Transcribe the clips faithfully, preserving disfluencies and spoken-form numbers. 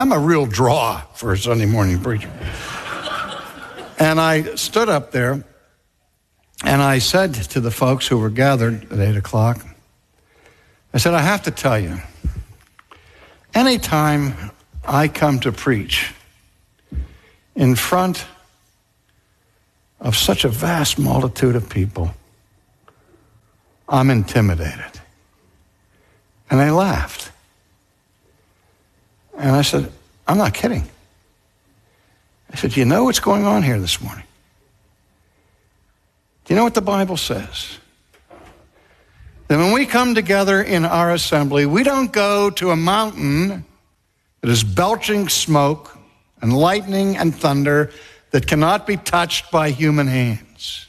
I'm a real draw for a Sunday morning preacher. And I stood up there, and I said to the folks who were gathered at eight o'clock, I said, I have to tell you, anytime I come to preach in front of such a vast multitude of people, I'm intimidated. And they laughed. And I said, I'm not kidding. I said, do you know what's going on here this morning? Do you know what the Bible says? That when we come together in our assembly, we don't go to a mountain that is belching smoke and lightning and thunder that cannot be touched by human hands.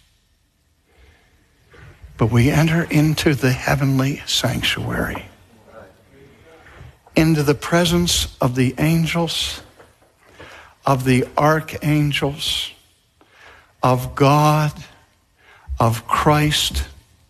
But we enter into the heavenly sanctuary, into the presence of the angels, of the archangels, of God, of Christ,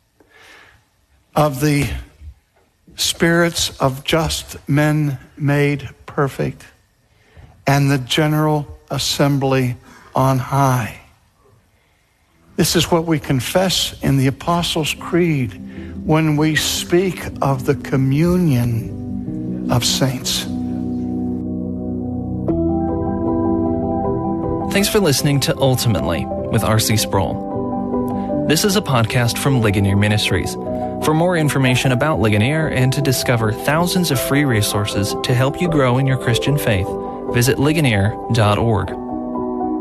of the spirits of just men made perfect, and the general assembly on high. This is what we confess in the Apostles' Creed when we speak of the communion of saints. Thanks for listening to Ultimately with R C Sproul. This is a podcast from Ligonier Ministries. For more information about Ligonier and to discover thousands of free resources to help you grow in your Christian faith, visit ligonier dot org.